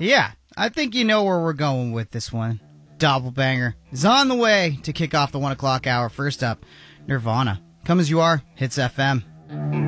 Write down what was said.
Yeah, I think you know where we're going with this one. Doppelbanger is on the way to kick off the 1 o'clock hour. First up, Nirvana. Come As You Are, Hits FM.